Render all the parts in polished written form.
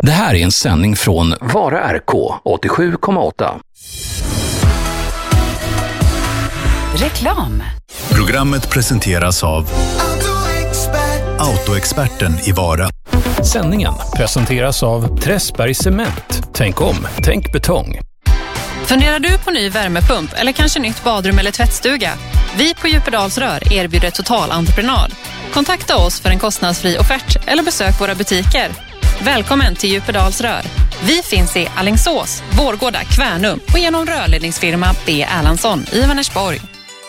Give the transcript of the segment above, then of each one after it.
Det här är en sändning från Vara RK 87,8. Reklam. Programmet presenteras av Autoexperten i Vara. Sändningen presenteras av Träsberg Cement. Tänk om, tänk betong. Funderar du på ny värmepump eller kanske nytt badrum eller tvättstuga? Vi på Djupedalsrör erbjuder totalentreprenad. Kontakta oss för en kostnadsfri offert eller besök våra butiker. Välkommen till Djupedalsrör. Vi finns i Alingsås, Vårgårda, Kvärnum och genom rörledningsfirma B. Erlandsson i Vänersborg.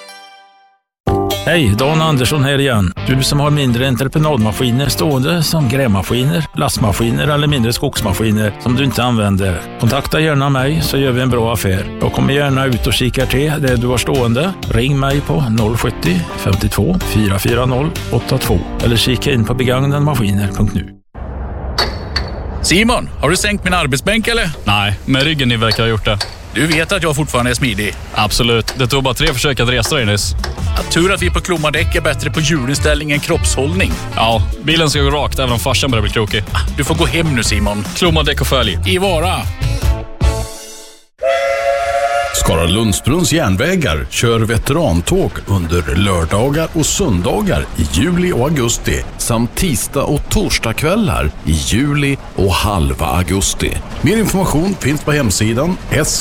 Hej, Dan Andersson här igen. Du som har mindre entreprenadmaskiner stående som grävmaskiner, lastmaskiner eller mindre skogsmaskiner som du inte använder. Kontakta gärna mig så gör vi en bra affär. Jag kommer gärna ut och kikar till det du har stående. Ring mig på 070 52 440 82 eller kika in på begagnadmaskiner.nu. Simon, har du sänkt min arbetsbänk eller? Nej, men ryggen ni verkar ha gjort det. Du vet att jag fortfarande är smidig. Absolut, det tog bara 3 försök att resa dig nyss. Tur att vi på Klomadäck är bättre på hjulinställning än kroppshållning. Ja, bilen ska gå rakt även om farsan börjar bli krokig. Du får gå hem nu Simon. Klomadäck och följ. I Vara. Skara Lundsbrunns järnvägar kör veterantåg under lördagar och söndagar i juli och augusti samt tisdag och torsdagskvällar i juli och halva augusti. Mer information finns på hemsidan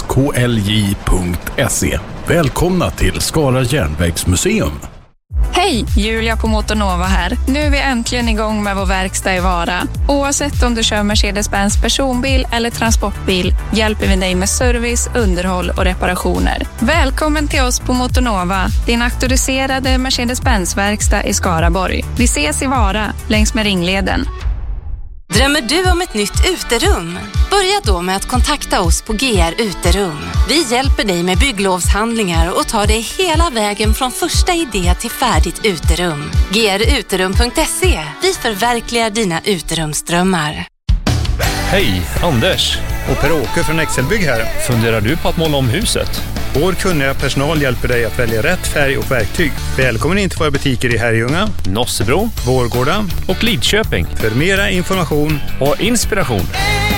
sklj.se. Välkomna till Skara järnvägsmuseum. Hej, Julia på Motornova här. Nu är vi äntligen igång med vår verkstad i Vara. Oavsett om du kör Mercedes-Benz personbil eller transportbil hjälper vi dig med service, underhåll och reparationer. Välkommen till oss på Motornova, din auktoriserade Mercedes-Benz-verkstad i Skaraborg. Vi ses i Vara, längs med Ringleden. Drömmer du om ett nytt uterum? Börja då med att kontakta oss på GR Uterum. Vi hjälper dig med bygglovshandlingar och tar dig hela vägen från första idé till färdigt uterum. gruterum.se. Vi förverkligar dina uterumsdrömmar. Hej, Anders och Per-Åke från Excelbygg här. Funderar du på att måla om huset? Vår kunniga personal hjälper dig att välja rätt färg och verktyg. Välkommen in till våra butiker i Herrljunga, Nossebro, Vårgårda och Lidköping. För mera information och inspiration.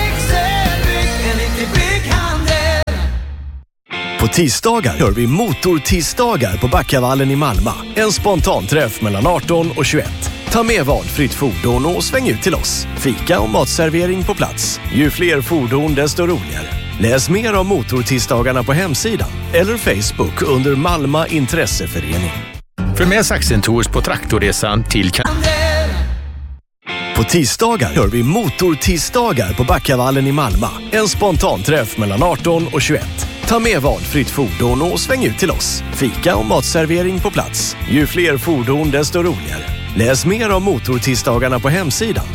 På tisdagar gör vi motortisdagar på Backavallen i Malmö. En spontanträff mellan 18 och 21. Ta med valfritt fordon och sväng ut till oss. Fika och matservering på plats. Ju fler fordon desto roligare. Läs mer om motortisdagarna på hemsidan eller Facebook under Malmö Intresseförening. Följ med Saxen Tours på traktorresan till På tisdagar gör vi motortisdagar på Backavallen i Malmö. En spontanträff mellan 18 och 21. Ta med valfritt fordon och sväng ut till oss. Fika och matservering på plats. Ju fler fordon desto roligare. Läs mer om motortisdagarna på hemsidan